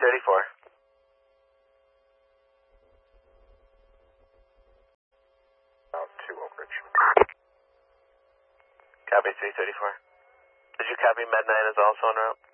334. Out to Oak Ridge. Copy 334. Did you copy Med 9 is also en route?